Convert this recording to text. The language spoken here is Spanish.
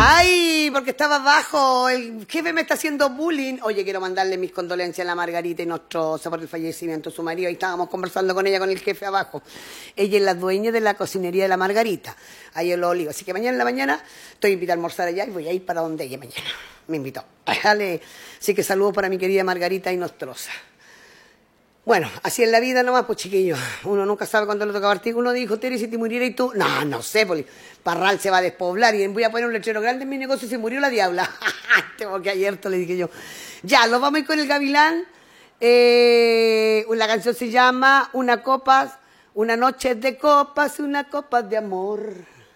Ay, porque estaba abajo, el jefe me está haciendo bullying. Oye, quiero mandarle mis condolencias a la Margarita y nuestro por el fallecimiento de su marido. Y estábamos conversando con ella, con el jefe abajo. Ella es la dueña de la cocinería de la Margarita, ahí en Los Olivos. Así que mañana en la mañana estoy invitada a almorzar allá y voy a ir para donde ella mañana. Me invitó. Dale. Así que saludos para mi querida Margarita y Nostroza. Bueno, así es la vida nomás, pues chiquillos. Uno nunca sabe cuándo le toca partir. Uno dijo, Tere, si te muriera y tú... No, no sé, pues Parral se va a despoblar y voy a poner un letrero grande en mi negocio y se murió la diabla. Tengo que ayer le dije yo. Ya, nos vamos a ir con el Gavilán. La canción se llama Una noche de copas, una copa de amor.